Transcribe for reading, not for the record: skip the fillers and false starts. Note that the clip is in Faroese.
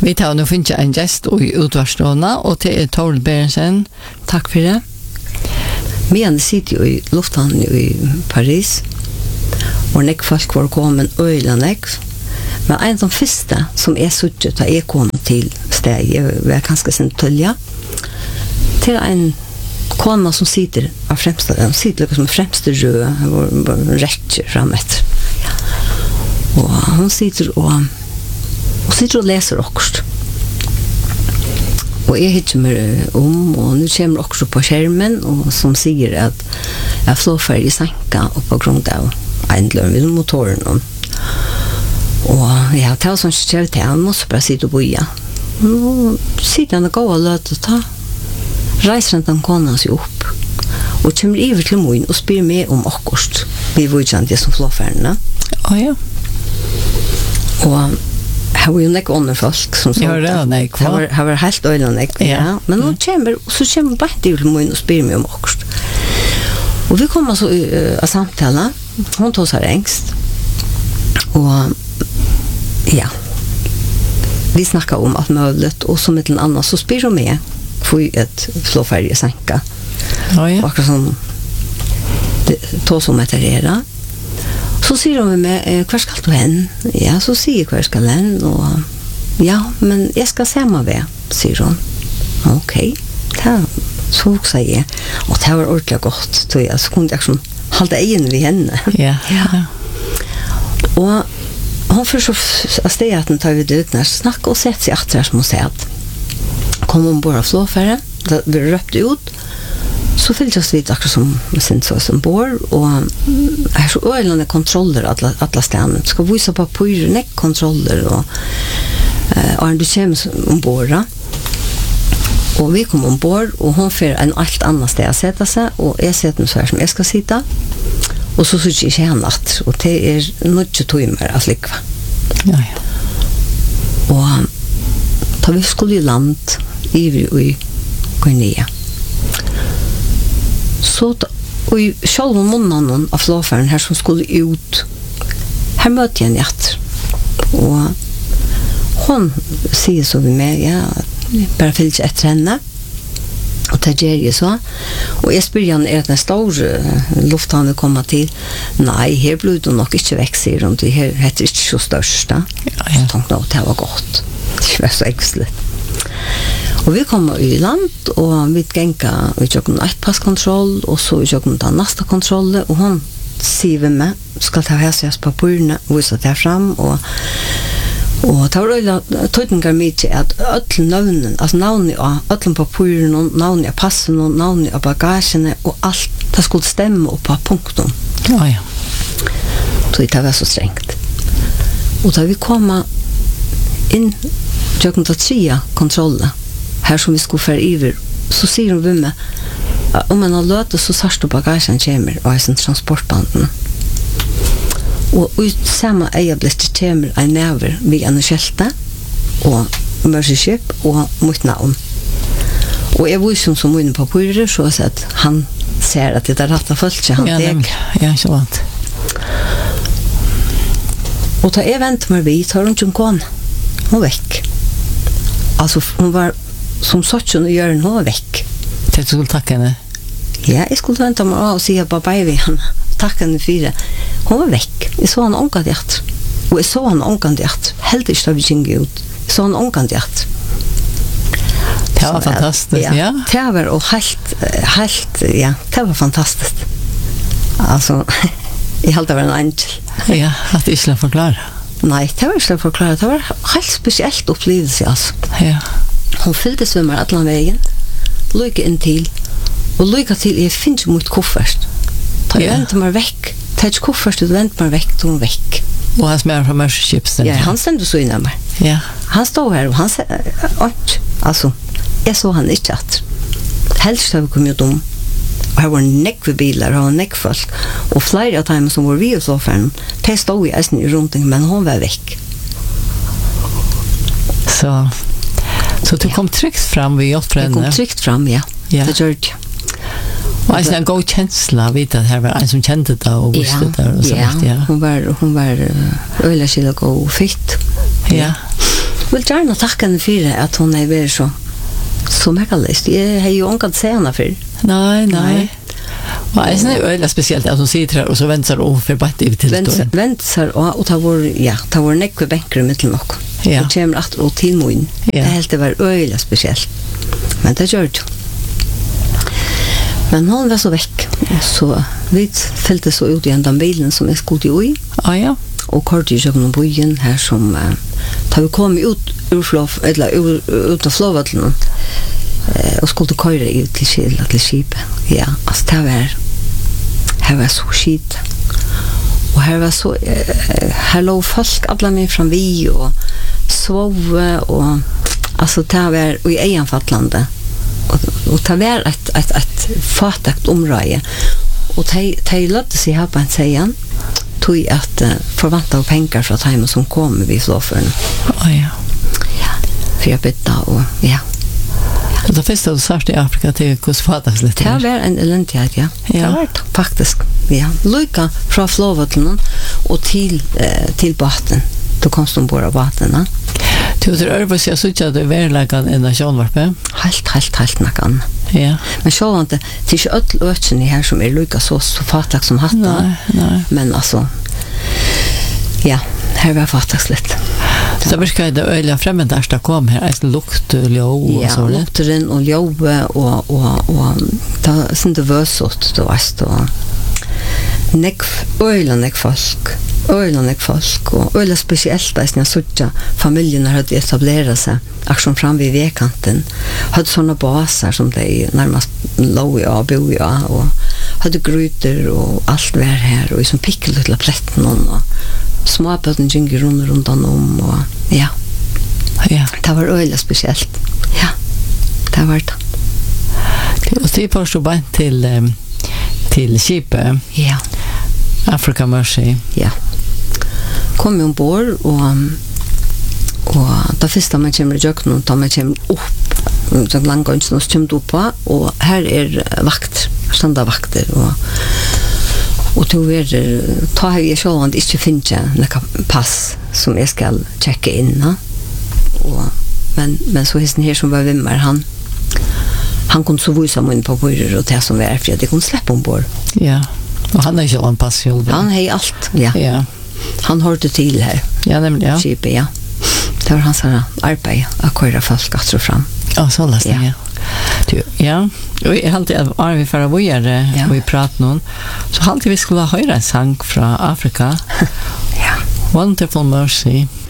Vi tar nu finns en gäst i utvarstående, och det är Toril Berensen. Tack för det. Men sitter ju i lufthavnen i Paris, och nek folk var kommet øyla nek. Men en av de første som suttet da jeg kom til steg, jeg var ganske sin tølja, til en kona som sitter av fremste, de sitter liksom fremste rød, og retter framet. Og hun sitter og leser okkurst. Og jeg hittar meg om, og nu kommer också på skärmen, og som sier at jeg flår ferdig i sanka og på grunn av eindløren vid motoren. Og ja, det var sånn skjøv til, han måtte bare sitte og boja. Nå sitter han og gå og løte og ta. Reiser han den kona seg opp, og kommer iver til moen og spyr meg om akkurst. Vi var ikke det som flåferdene. Ja. Og her var jo nek andre folk som sa det. Her var helt øyne nek. Ja. Men nå kommer bare iver til moen og spyr meg om akkurst. Og vi kom altså av samtalen. Hun tog seg engst. Og ja, vi snakket om alt møvlet, og som et eller annet så spyr hun med for et flåferdig senka. Ja. Og akkurat som tog som etter så sier hun med hva skal du hen? Ja, så sier hva skal hen, og ja, men jeg skal se meg ved, sier hun. Ok, så sier jeg, og det var ordentlig godt, så jeg kunne ikke halde egen ved henne. Ja. Og hon försöker att stäga att den tar vid ut när snack och sätter sig att som hon säger att kom hon bara flåfärre, vi röpte ut, så fyllde oss vid akkurat som sin så som bor, och här så öjlande kontroller alla stämmer. Ska visa på pyrer, kontroller, och du kommer ombord. Och vi kom ombord, och hon får en allt annan sted att sätta sig, och jag sätter mig så här som jag ska sitta. Og så synes jeg ikke han natt, og det noe timer at likva. Ja. Og da vi skulle i land, i Guinea, så og i selv måneden av flåfæren her som skulle ut, her møtte jeg en natt, og hun sier så vi med, ja, bare fyllt seg etter henne, og det gjør jeg så. Og jeg spør han, det en stor lufthavn kommer til? Nei, her blir det nok ikke vekk, sier hun. Det her heter ikke så største. Så tenkte jeg, det var godt. Det var så ekselig. Og vi kommer i land, og vi ganger vi tjøkken et passkontroll, og så vi tjøkken den neste kontrollet, og hun sier vi med, skal ta hæsjes på purene, og vi skal ta frem, og det var tøytninger mye til at øtlen navnen, altså navnet av øtlen på puren, navnet av passen, navnet av bagasjene, og alt, det skulle stemme opp på punktum. Ja. Så det var så strengt. Og da vi kom inn til å ta kontrollet, her som vi skulle føre iver, så sier hun vi med, om man har løtet, så sørste bagasjen kommer, og er sin transportbanden. Og ut samme øyeblikk kommer en never med en skjelte og mørkeskip og mot navn. Og jeg viser som inne på pyrer, så at han ser at det rett og følt seg han deg. Ja, så vant. Og da jeg ventet meg vidt, har hun ikke kone. Hun var vekk. Altså, hun var som sagt hun gjør hun var vekk. Til du skulle takke henne? Ja, jeg skulle vente meg av og si bare ved henne. Takk henne for det. Hun var vekk. Jeg så han ångandhjert. Og jeg så han ångandhjert. Helt ikke da vi kjenge ut. Jeg så han ångandhjert. Det var fantastisk, ja. Det var og helt, ja, det var fantastisk. Altså, jeg helt det var en angel. Ja, at det ikke forklare. Nei, det var ikke forklare. Det var helt spesielt opplevelse, altså. Ja. Hun fyllde svømmer alle veien. Lykke inn til. Og lykke til, jeg finner ikke mot koffert. Da jeg ventet meg vekk. Det er ikke koffert, du ventet meg vekk, tog vekk. Og han smer fra mørkeskip? Ja, han stendte så innan meg. Ja. Han stod her, og han sa, altså, jeg så han ikke at. Helst har vi kommet om. Og her var nekve biler, her var nekve folk. Og flere av dem som var vi og så for de stod i eisen i rundt, men hun var vekk. Så du kom trygt fram vid hjälpfrände? Jag kom trygt fram, ja. Det gjorde jag. Och alltså en god känsla av att här var en som kände det och visste det. Ja, hon var öjla skillig och fitt. Ja. vill gärna tacka henne för det, att hon är väl så märkalist. Jag har ju ångat se henne för. Nej. Och det är väldigt speciellt att hon sitter här och så väntar och för bara till det. Väntar och ta vår näck och bänkar med till något. Ja. Och kommer att och till mun. Det helt var väldigt speciellt. Men det gör det. Men hon var så väck. Så vi fällde så ut i den bilen som jag skulle i. Ja. Och kort i köpnen på byen här som tar vi kom ut ut av Flåvattlen och skulle köra ut till skip. Ja, alltså här var så skit. Och här var så här låg folk alla med fram vi och sov och alltså det var i Egenfattlande. Och det var ett fattigt område. Och de låtte sig ha på en sägen tog att förvänta av pengar för att hemma som kommer vid Flåförn. Ja. För jag bytte och ja. Och då finns det svart i Afrika till kostfatas lite. Det var en eländighet, ja. Det var det, faktiskt. Ja. Lycka från Flåvattlen och till båten. Då kom de båda båtarna. Du tror att jag såg att det var läggan en nationvarpe? Helt nakan. Ja. Men så var det inte öll ötsen i här som lycka så fattigt som hatten. Nej. Men alltså, ja, här var faktiskt lite. Så verkar det öliga främmande kom här, alltså lukt och ljå och så. Ja, lukten och ljå och det sen det var så då varst och öjlanek folk och öjla speciellt där när sådja familjerna hade etablerat sig aktion fram vid vägkanten hade såna baser som de närmast låg och bo och hade grytor och allt var här och som pickelilla plätten och småböten gick runt om och ja. Det var öjla speciellt. Ja, det var det. Och det förstod bara till Kipe. Ja. Africa Mercy. Ja. Kom jag ombord och då första man kommer i köknen då man kommer upp så långt och kommer upp och här vakt, standardvakter och då tar jag så att inte finns några pass som jag ska checka in och men så är det här som var vimmar han kunde så visa mig på bordet och det som var för att det kunde släppa ombord. Ja. Och han har ju en pass själv. Han har allt. Ja. Han hörde till här. Ja, nämligen. Ja. Skipet, ja. Det var hans arbete att köra folk att fram. Ja, så läst det. Ja. Och jag alltid är vi för att våra och vi pratar någon så alltid vi skulle höra en sång från Afrika. Ja. Wonderful Mercy.